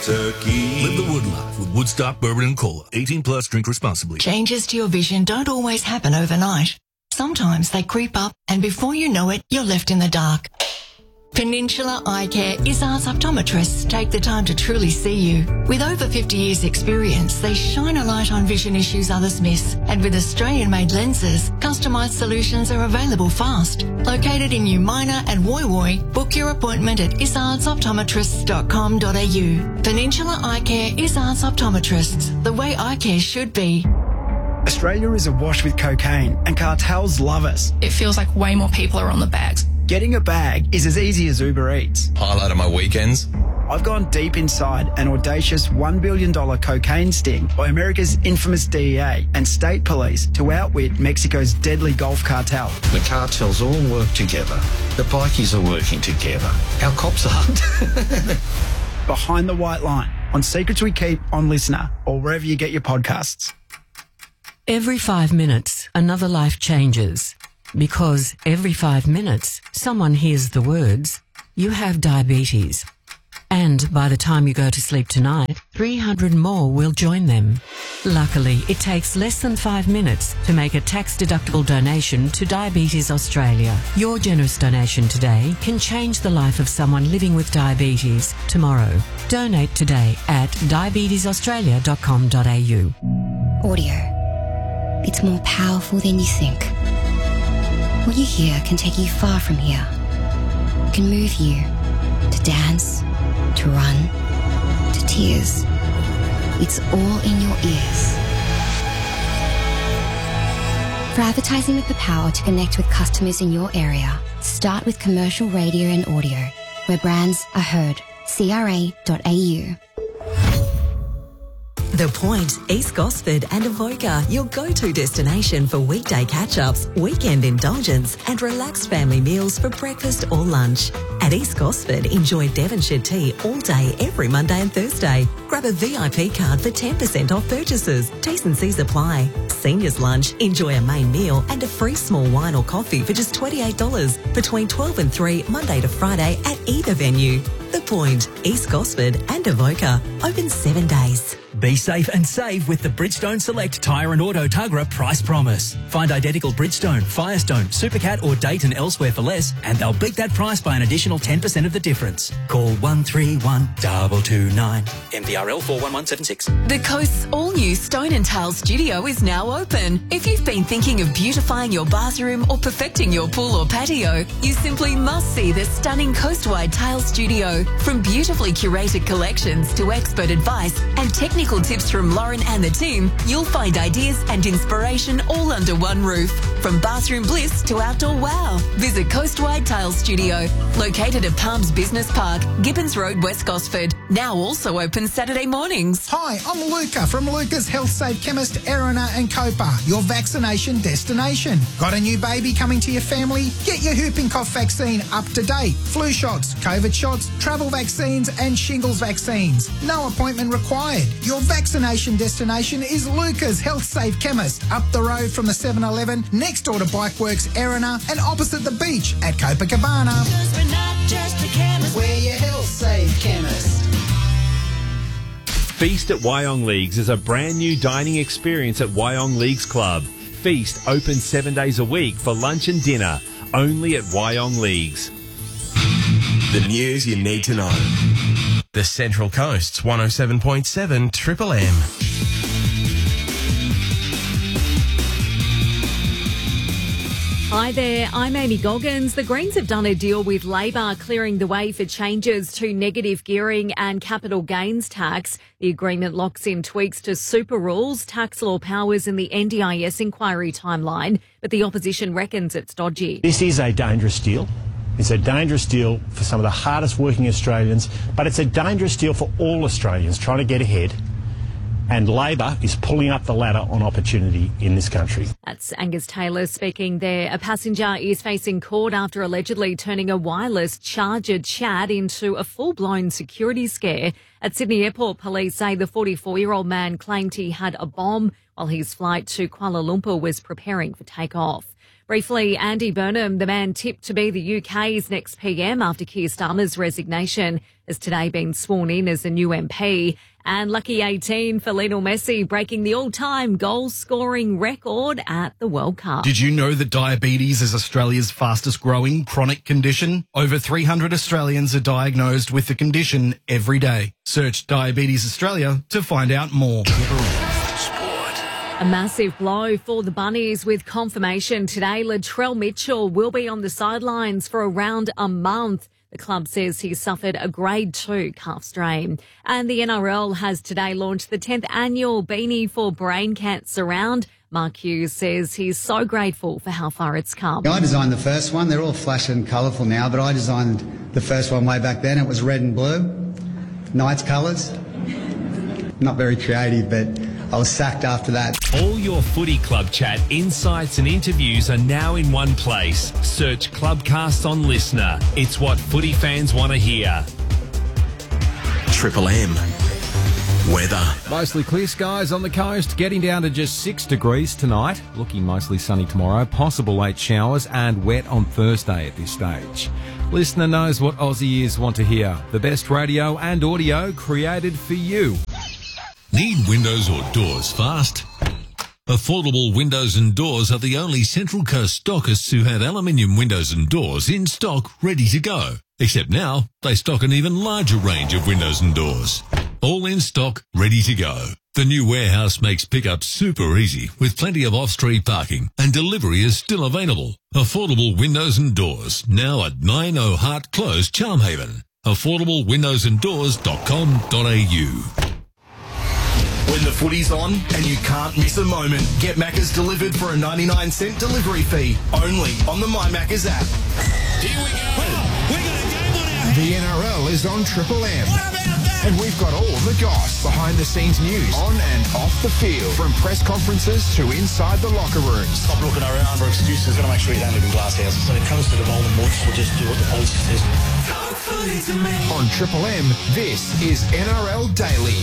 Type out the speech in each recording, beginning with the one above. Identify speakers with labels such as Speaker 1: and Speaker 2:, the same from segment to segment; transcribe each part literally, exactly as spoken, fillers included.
Speaker 1: turkey.
Speaker 2: Live the wood life with Woodstock Bourbon and Cola. eighteen plus, drink responsibly.
Speaker 3: Changes to your vision don't always happen overnight. Sometimes they creep up and before you know it, you're left in the dark. Peninsula Eye Care Izzard's optometrists take the time to truly see you. With over fifty years experience, they shine a light on vision issues others miss. And with Australian-made lenses, customised solutions are available fast. Located in New Minor and Woy Woy, book your appointment at izzards optometrists dot com dot a u. Peninsula Eye Care Izzard's Optometrists, the way eye care should be.
Speaker 4: Australia is awash with cocaine and cartels love us.
Speaker 5: It feels like way more people are on the bags.
Speaker 4: Getting a bag is as easy as Uber Eats.
Speaker 6: Highlight of my weekends.
Speaker 4: I've gone deep inside an audacious one billion dollars cocaine sting by America's infamous D E A and state police to outwit Mexico's deadly Gulf cartel.
Speaker 7: The cartels all work together. The bikies are working together. Our cops aren't.
Speaker 4: Behind the White Line on Secrets We Keep on Listener or wherever you get your podcasts.
Speaker 8: Every five minutes, another life changes. Because every five minutes, someone hears the words, "You have diabetes." And by the time you go to sleep tonight, three hundred more will join them. Luckily, it takes less than five minutes to make a tax-deductible donation to Diabetes Australia. Your generous donation today can change the life of someone living with diabetes tomorrow. Donate today at diabetes australia dot com dot a u.
Speaker 9: Audio. It's more powerful than you think. What you hear can take you far from here. It can move you to dance, to run, to tears. It's all in your ears. For advertising with the power to connect with customers in your area, start with commercial radio and audio, where brands are heard. C R A dot A U.
Speaker 10: The Point, East Gosford and Avoca, your go-to destination for weekday catch-ups, weekend indulgence and relaxed family meals for breakfast or lunch. At East Gosford, enjoy Devonshire tea all day every Monday and Thursday. Grab a V I P card for ten percent off purchases. T's and C's apply. Seniors lunch, enjoy a main meal and a free small wine or coffee for just twenty-eight dollars between twelve and three, Monday to Friday at either venue. The Point, East Gosford and Avoca, open seven days.
Speaker 11: Be safe and save with the Bridgestone Select Tyre and Auto Tuggerah Price Promise. Find identical Bridgestone, Firestone, Supercat or Dayton elsewhere for less and they'll beat that price by an additional ten percent of the difference. Call one three one, two two nine. M V R L four one one seven six.
Speaker 12: The Coast's all-new Stone and Tile studio is now open. If you've been thinking of beautifying your bathroom or perfecting your pool or patio, you simply must see the stunning Coastwide Tile Studio. From beautifully curated collections to expert advice and technical tips from Lauren and the team, you'll find ideas and inspiration all under one roof. From bathroom bliss to outdoor wow. Visit Coastwide Tile Studio, located at Palms Business Park, Gibbons Road, West Gosford. Now also open Saturday mornings.
Speaker 13: Hi, I'm Luca from Luca's Health Safe Chemist, Erina and Copa, your vaccination destination. Got a new baby coming to your family? Get your whooping cough vaccine up to date. Flu shots, COVID shots, travel vaccines and shingles vaccines. No appointment required. Your vaccination destination is Luca's Health Safe Chemist, up the road from the seven eleven, next door to Bikeworks Erina and opposite the beach at Copacabana.
Speaker 14: Because we're not just a chemist,
Speaker 13: we're your Health Safe Chemist.
Speaker 15: Feast at Wyong Leagues is a brand new dining experience at Wyong Leagues Club. Feast open seven days a week for lunch and dinner, only at Wyong Leagues.
Speaker 1: The news you need to know. The Central Coast's one oh seven point seven Triple M.
Speaker 16: Hi there, I'm Amy Goggins. The Greens have done a deal with Labor, clearing the way for changes to negative gearing and capital gains tax. The agreement locks in tweaks to super rules, tax law powers and the N D I S inquiry timeline, but the opposition reckons it's dodgy.
Speaker 17: This is a dangerous deal. It's a dangerous deal for some of the hardest working Australians, but it's a dangerous deal for all Australians trying to get ahead. And Labor is pulling up the ladder on opportunity in this country.
Speaker 16: That's Angus Taylor speaking there. A passenger is facing court after allegedly turning a wireless charger chat into a full-blown security scare. At Sydney Airport, police say the forty-four-year-old man claimed he had a bomb while his flight to Kuala Lumpur was preparing for takeoff. Briefly, Andy Burnham, the man tipped to be the U K's next P M after Keir Starmer's resignation, has today been sworn in as a new M P. And lucky eighteen for Lionel Messi, breaking the all-time goal-scoring record at the World Cup.
Speaker 6: Did you know that diabetes is Australia's fastest-growing chronic condition? Over three hundred Australians are diagnosed with the condition every day. Search Diabetes Australia to find out more.
Speaker 16: A massive blow for the Bunnies with confirmation today. Latrell Mitchell will be on the sidelines for around a month. The club says he suffered a grade two calf strain. And the N R L has today launched the tenth annual Beanie for Brain Cancer Round. Mark Hughes says he's so grateful for how far it's come.
Speaker 18: I designed the first one. They're all flash and colourful now, but I designed the first one way back then. It was red and blue, Knights colours. Not very creative, but I was sacked after that.
Speaker 15: All your footy club chat, insights and interviews are now in one place. Search Clubcast on Listener. It's what footy fans want to hear.
Speaker 1: Triple M. Weather.
Speaker 19: Mostly clear skies on the coast, getting down to just six degrees tonight. Looking mostly sunny tomorrow, possible late showers and wet on Thursday at this stage. Listener knows what Aussie ears want to hear. The best radio and audio created for you.
Speaker 2: Need windows or doors fast? Affordable Windows and Doors are the only Central Coast stockists who have aluminium windows and doors in stock ready to go. Except now, they stock an even larger range of windows and doors. All in stock, ready to go. The new warehouse makes pickup super easy with plenty of off-street parking, and delivery is still available. Affordable Windows and Doors, now at nine oh Hart Close, Charmhaven. affordable windows and doors dot com dot a u.
Speaker 6: When the footy's on and you can't miss a moment, get Macca's delivered for a ninety-nine cent delivery fee, only on the My Macca's app.
Speaker 14: Here we go. We got a game on our hands.
Speaker 20: The N R L is on Triple M. And we've got all the goss, behind-the-scenes news, on and off the field, from press conferences to inside the locker rooms.
Speaker 21: Stop looking around for excuses. Got to make sure you don't live in glass houses. When it comes to the Golden Woods, we'll just do what the policy says.
Speaker 20: On Triple M, this is N R L Daily.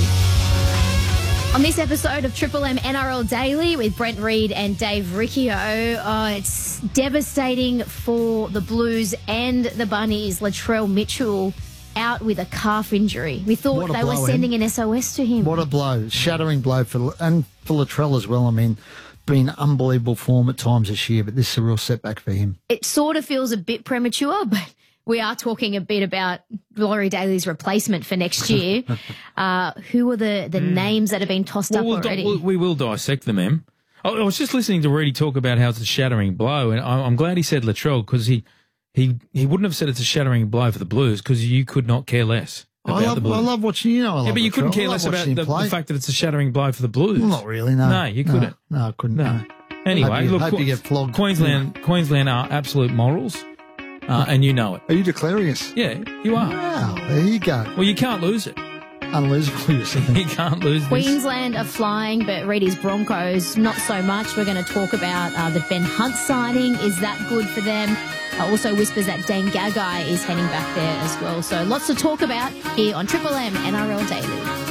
Speaker 22: On this episode of Triple M N R L Daily with Brent Reid and Dave Riccio, oh, it's devastating for the Blues and the Bunnies. Latrell Mitchell out with a calf injury. We thought they were sending an S O S to him.
Speaker 23: What a blow. Shattering blow for and for Latrell as well. I mean, been unbelievable form at times this year, but this is a real setback for him.
Speaker 22: It sort of feels a bit premature, but we are talking a bit about Laurie Daly's replacement for next year. uh, who are the, the mm. names that have been tossed
Speaker 24: well,
Speaker 22: up
Speaker 24: we'll
Speaker 22: already?
Speaker 24: Do, we will dissect them, Em. I, I was just listening to Reedy talk about how it's a shattering blow, and I, I'm glad he said Latrell because he, he, he wouldn't have said it's a shattering blow for the Blues because you could not care less about
Speaker 23: I love,
Speaker 24: the Blues.
Speaker 23: I love watching, you know, I love
Speaker 24: Yeah, but you
Speaker 23: Latrell.
Speaker 24: couldn't care
Speaker 23: I
Speaker 24: less
Speaker 23: love
Speaker 24: about
Speaker 23: watching
Speaker 24: the,
Speaker 23: him play.
Speaker 24: the fact that it's a shattering blow for the Blues.
Speaker 23: Not really, no.
Speaker 24: No, you couldn't.
Speaker 23: No, no I couldn't.
Speaker 24: No.
Speaker 23: No.
Speaker 24: Anyway,
Speaker 23: hope you,
Speaker 24: look,
Speaker 23: hope you get flogged.
Speaker 24: Queensland, Queensland are absolute morals. Uh, and you know it.
Speaker 23: Are you declaring us?
Speaker 24: Yeah, you are.
Speaker 23: Wow, there you go.
Speaker 24: Well, you can't lose it.
Speaker 23: Unlosable, you're saying.
Speaker 24: You can't lose this.
Speaker 22: Queensland are flying, but Reedy's Broncos, not so much. We're going to talk about uh, the Ben Hunt signing. Is that good for them? Uh, also whispers that Dane Gagai is heading back there as well. So lots to talk about here on Triple M N R L Daily.